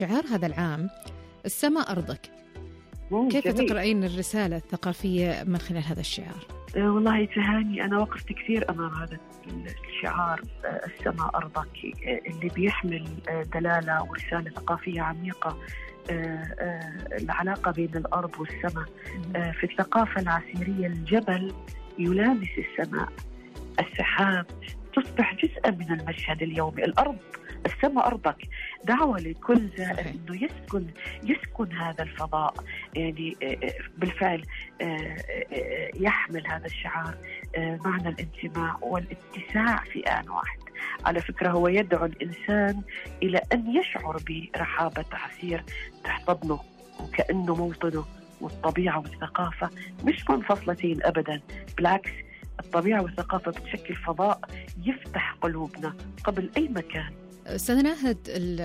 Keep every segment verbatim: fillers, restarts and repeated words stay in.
شعار هذا العام السماء أرضك. كيف جميل. تقرأين الرسالة الثقافية من خلال هذا الشعار؟ أه والله تهاني، أنا وقفت كثير أمام هذا الشعار أه السماء أرضك، أه اللي بيحمل أه دلالة ورسالة ثقافية عميقة. أه أه العلاقة بين الأرض والسماء. أه في الثقافة العسيرية الجبل يلامس السماء، السحاب تصبح جزءا من المشهد اليومي. الأرض، السماء أرضك، دعوة لكل زائر أنه يسكن يسكن هذا الفضاء. يعني بالفعل يحمل هذا الشعار معنى الانتماء والاتساع في آن واحد. على فكرة هو يدعو الإنسان إلى أن يشعر برحابة عسير تحتضنه وكأنه موطنه، والطبيعة والثقافة مش منفصلتين أبدا، بالعكس الطبيعة والثقافة بتشكل فضاء يفتح قلوبنا قبل أي مكان. أستاذ ناهد،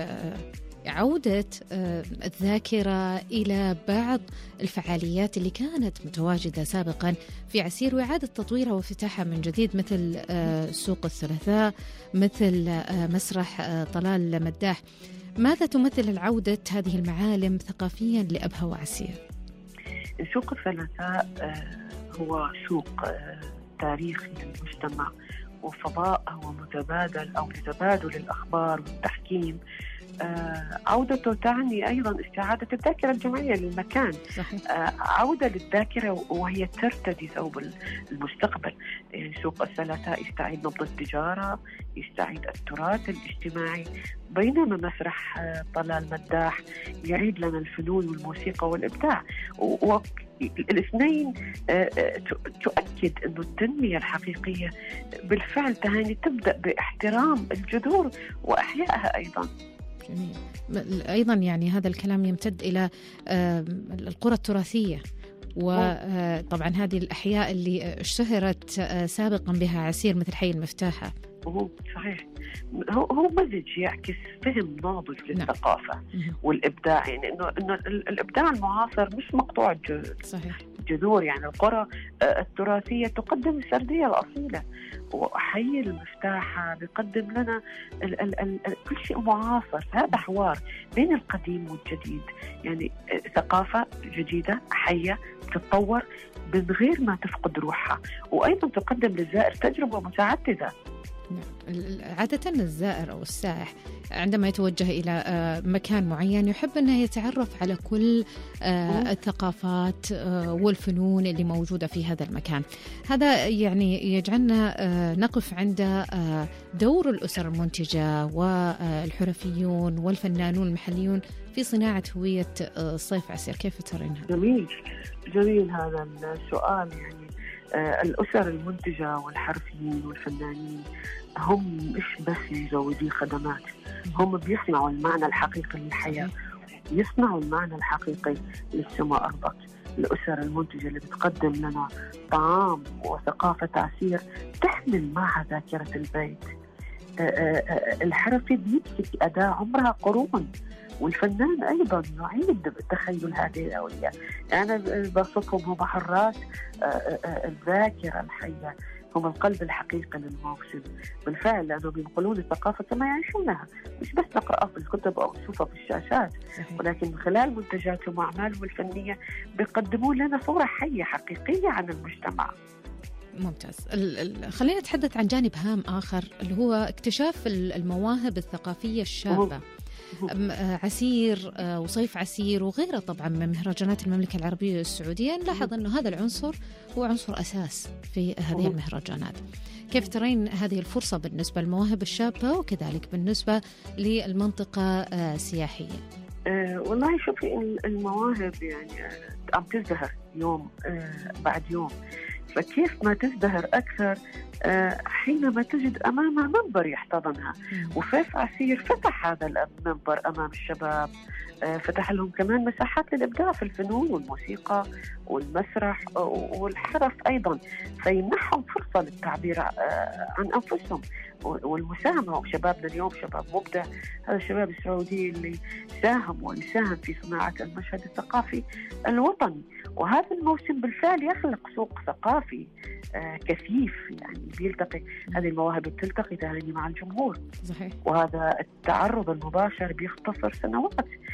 عودة الذاكرة إلى بعض الفعاليات اللي كانت متواجدة سابقا في عسير وإعادة تطويرها وافتتاحها من جديد، مثل سوق الثلاثاء، مثل مسرح طلال مداح، ماذا تمثل العودة هذه المعالم ثقافيا لأبها وعسير؟ سوق الثلاثاء هو سوق تاريخي للمجتمع وفضاء هو متبادل أو لتبادل الأخبار والتحكيم. آه عودته تعني أيضا استعادة الذاكرة الجمعية للمكان. آه عودة للذاكرة وهي ترتدي ثوب المستقبل. يعني سوق الثلاثاء يستعيد نبض التجارة، يستعيد التراث الاجتماعي، بينما مسرح آه طلال مداح يعيد لنا الفنون والموسيقى والإبداع. والاثنين آه تؤكد أن التنمية الحقيقية بالفعل تهاني تبدأ باحترام الجذور وأحيائها أيضا. جميل. أيضا يعني هذا الكلام يمتد إلى القرى التراثية، وطبعا هذه الأحياء اللي اشتهرت سابقا بها عسير مثل حي المفتاحة. صحيح، هو هو مزج يعكس فهم ناضج للثقافة. نعم. والإبداع، يعني إنه إنه الإبداع المعاصر مش مقطوع صحيح جذور. يعني القرى التراثية تقدم السردية الأصيلة، وحي المفتاحة بيقدم لنا ال ال ال كل شيء معاصر. هذا حوار بين القديم والجديد، يعني ثقافة جديدة حية تتطور من غير ما تفقد روحها، وأيضا تقدم للزائر تجربة متعددة. عادة الزائر أو السائح عندما يتوجه إلى مكان معين يحب أنه يتعرف على كل الثقافات والفنون اللي موجودة في هذا المكان. هذا يعني يجعلنا نقف عند دور الأسر المنتجة والحرفيون والفنانون المحليون في صناعة هوية صيف عسير. كيف ترينها؟ جميل جميل هذا السؤال. يعني آه الأسر المنتجة والحرفيين والفنانين هم مش بس مزودين خدمات، هم بيصنعوا المعنى الحقيقي للحياة، يصنعوا المعنى الحقيقي للسماء أرضك. الأسر المنتجة اللي بتقدم لنا طعام وثقافة عسير تحمل معها ذاكرة البيت. آه آه الحرفي بيمسك أداة عمرها قرون، والفنان أيضا يعيد تخيل هذه الهوية. أنا بصفهم هم حراس الذاكرة الحية، هم القلب الحقيقي للموسم. بالفعل لأنهم ينقلون الثقافة كما يعيشونها، مش بس نقرأها في الكتب أو نشوفها في الشاشات، ولكن من خلال منتجاتهم وأعمالهم الفنية بيقدمون لنا صورة حية حقيقية عن المجتمع. ممتاز. خلينا نتحدث عن جانب هام آخر اللي هو اكتشاف المواهب الثقافية الشابة. عسير وصيف عسير وغيره طبعا من مهرجانات المملكة العربية السعودية، نلاحظ أنه هذا العنصر هو عنصر أساس في هذه المهرجانات. كيف ترين هذه الفرصة بالنسبة للمواهب الشابة وكذلك بالنسبة للمنطقة السياحية؟ أه والله شوفي المواهب يعني عم تزدهر يوم أه بعد يوم، فكيف ما تزدهر أكثر أه حينما تجد أمامها منبر يحتضنها. وصيف عسير فتح هذا المنبر أمام الشباب، أه فتح لهم كمان مساحات للإبداع في الفنون والموسيقى والمسرح والحرف أيضا، فيمنحهم فرصة للتعبير أه عن أنفسهم والمساهمة. وشبابنا اليوم شباب مبدع، هذا الشباب السعودي اللي ساهم ويساهم في صناعة المشهد الثقافي الوطني. وهذا الموسم بالفعل يخلق سوق ثقافي آه كثيف، يعني بيلتقي هذه المواهب بتلتقي تهاني مع الجمهور. صحيح. وهذا التعرض المباشر بيختصر سنوات